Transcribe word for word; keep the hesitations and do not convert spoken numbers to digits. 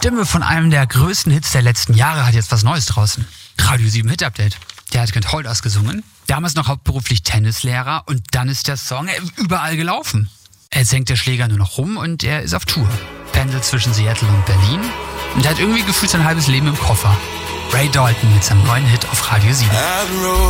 Stimme von einem der größten Hits der letzten Jahre hat jetzt was Neues draußen. Radio sieben Hit Update. Der hat Kent Holders gesungen. Damals noch hauptberuflich Tennislehrer und dann ist der Song überall gelaufen. Jetzt hängt der Schläger nur noch rum und er ist auf Tour. Pendelt zwischen Seattle und Berlin und hat irgendwie gefühlt sein halbes Leben im Koffer. Ray Dalton mit seinem neuen Hit auf Radio sieben.